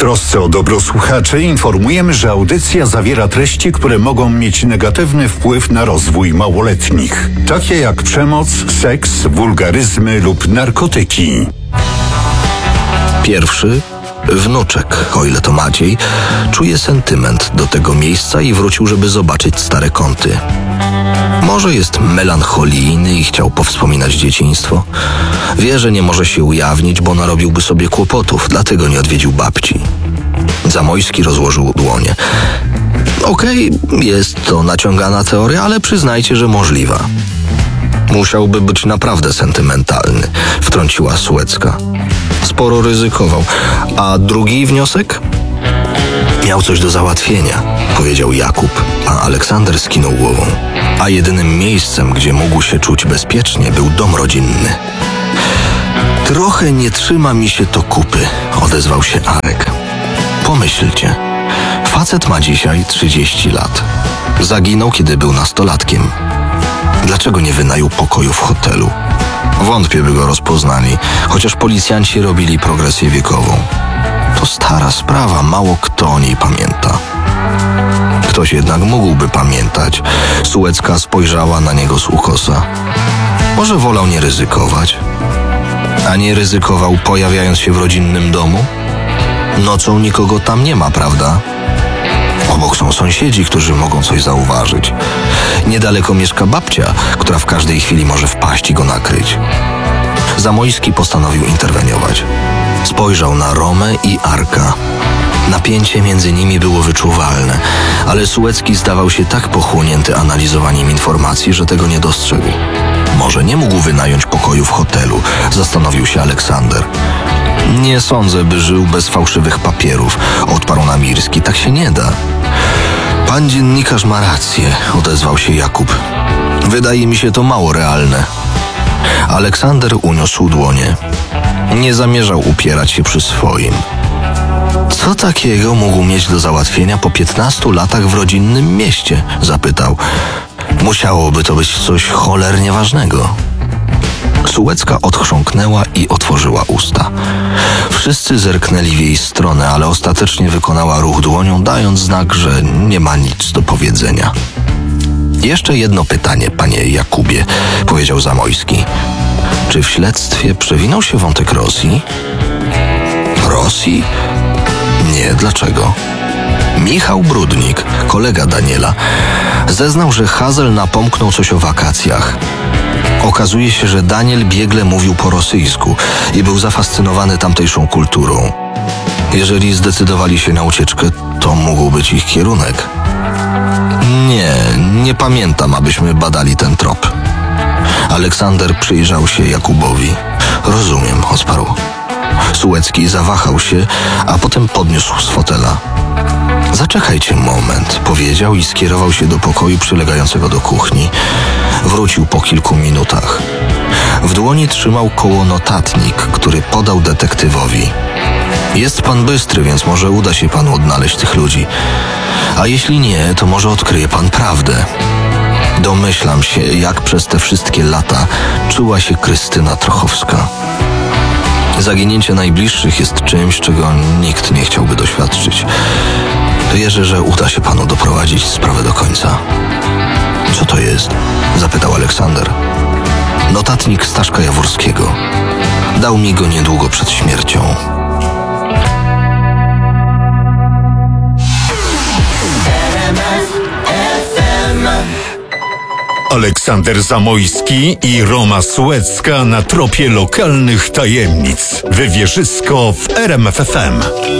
trosce o dobro słuchaczy informujemy, że audycja zawiera treści, które mogą mieć negatywny wpływ na rozwój małoletnich, takie jak przemoc, seks, wulgaryzmy lub narkotyki. Pierwszy, wnuczek, o ile to Maciej, czuje sentyment do tego miejsca i wrócił, żeby zobaczyć stare kąty. Może jest melancholijny i chciał powspominać dzieciństwo. Wie, że nie może się ujawnić, bo narobiłby sobie kłopotów, dlatego nie odwiedził babci. Zamojski rozłożył dłonie. Okej, jest to naciągana teoria, ale przyznajcie, że możliwa. Musiałby być naprawdę sentymentalny, wtrąciła Sułecka. Sporo ryzykował. A drugi wniosek? Miał coś do załatwienia, powiedział Jakub, a Aleksander skinął głową. A jedynym miejscem, gdzie mógł się czuć bezpiecznie, był dom rodzinny. Trochę nie trzyma mi się to kupy, odezwał się Arek. Pomyślcie, facet ma dzisiaj 30 lat. Zaginął, kiedy był nastolatkiem. Dlaczego nie wynajął pokoju w hotelu? Wątpię, by go rozpoznali, chociaż policjanci robili progresję wiekową. To stara sprawa, mało kto o niej pamięta. Ktoś jednak mógłby pamiętać. Sułecka spojrzała na niego z ukosa. Może wolał nie ryzykować? A nie ryzykował, pojawiając się w rodzinnym domu? Nocą nikogo tam nie ma, prawda? Obok są sąsiedzi, którzy mogą coś zauważyć. Niedaleko mieszka babcia, która w każdej chwili może wpaść i go nakryć. Zamojski postanowił interweniować. Spojrzał na Romę i Arka. Napięcie między nimi było wyczuwalne, ale Sułecki zdawał się tak pochłonięty analizowaniem informacji, że tego nie dostrzegł. Może nie mógł wynająć pokoju w hotelu, zastanowił się Aleksander. Nie sądzę, by żył bez fałszywych papierów, odparł Namirski. Tak się nie da. Pan dziennikarz ma rację, odezwał się Jakub. Wydaje mi się to mało realne. Aleksander uniósł dłonie. Nie zamierzał upierać się przy swoim. Co takiego mógł mieć do załatwienia po 15 latach w rodzinnym mieście? Zapytał. Musiałoby to być coś cholernie ważnego. Sułecka odchrząknęła i otworzyła usta. Wszyscy zerknęli w jej stronę, ale ostatecznie wykonała ruch dłonią, dając znak, że nie ma nic do powiedzenia. Jeszcze jedno pytanie, panie Jakubie, powiedział Zamojski. Czy w śledztwie przewinął się wątek Rosji? Rosji? Nie, dlaczego? Michał Brudnik, kolega Daniela, zeznał, że Hazel napomknął coś o wakacjach. Okazuje się, że Daniel biegle mówił po rosyjsku i był zafascynowany tamtejszą kulturą. Jeżeli zdecydowali się na ucieczkę, to mógł być ich kierunek. Nie pamiętam, abyśmy badali ten trop. Aleksander przyjrzał się Jakubowi. Rozumiem, odparł. Sułecki zawahał się, a potem podniósł z fotela. Zaczekajcie moment, powiedział i skierował się do pokoju przylegającego do kuchni. Wrócił po kilku minutach. W dłoni trzymał kołonotatnik, który podał detektywowi. Jest pan bystry, więc może uda się panu odnaleźć tych ludzi. A jeśli nie, to może odkryje pan prawdę. Domyślam się, jak przez te wszystkie lata czuła się Krystyna Trochowska. Zaginięcie najbliższych jest czymś, czego nikt nie chciałby doświadczyć. Wierzę, że uda się panu doprowadzić sprawę do końca. Co to jest? Zapytał Aleksander. Notatnik Staszka Jaworskiego. Dał mi go niedługo przed śmiercią. Aleksander Zamojski i Roma Sułecka na tropie lokalnych tajemnic. Wywierzysko w RMF FM.